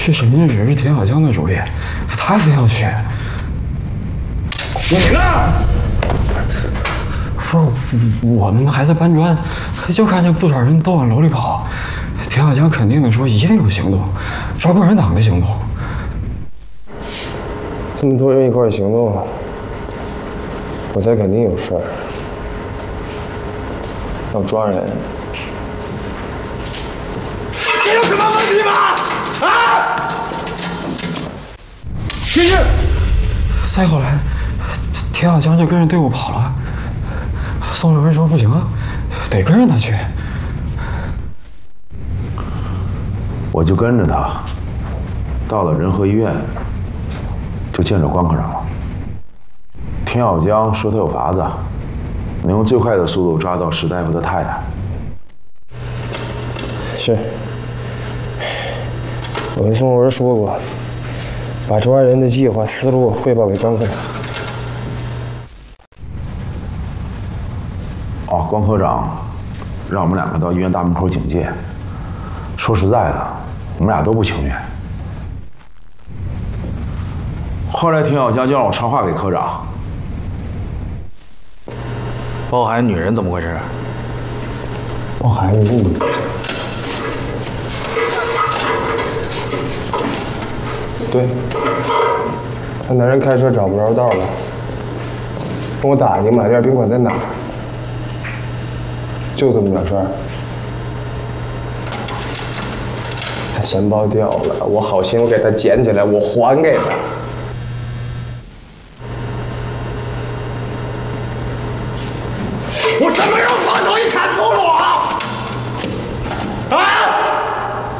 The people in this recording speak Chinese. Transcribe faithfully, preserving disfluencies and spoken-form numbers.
去审讯室是田小江的主意，他非要去。你呢？不是，我们还在搬砖，就看见不少人都往楼里跑。田小江肯定的说，一定有行动，抓共产党的行动。 这么多人一块行动，我猜肯定有事儿。要抓人， 这有什么问题吗？啊！ 军师，再后来，田小江就跟着队伍跑了。宋主任说不行啊，得跟着他去。 我就跟着他，到了仁和医院，就见着关科长了。田小江说他有法子，能用最快的速度抓到石大夫的太太。 是，我跟宋主任说过，把抓人的计划思路汇报给张科长。 哦，关科长让我们两个到医院大门口警戒。说实在的，我们俩都不情愿。后来田小江就让我传话给科长。 包含女人怎么回事？ 抱孩子不女。对，他男人开车找不着道了，跟我打听马甸宾馆在哪儿。就这么点事儿。他钱包掉了，我好心我给他捡起来，我还给他。